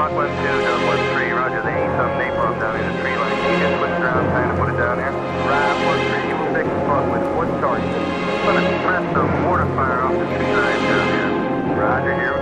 Mach 1-2, Delta 1-3, roger. They need some napalm down in the tree line. Can you just switch around, kind of put it down here? Right, 1-3, you will fix the spot with one target. I'm going to press the mortar fire off the tree line down here. Roger, here we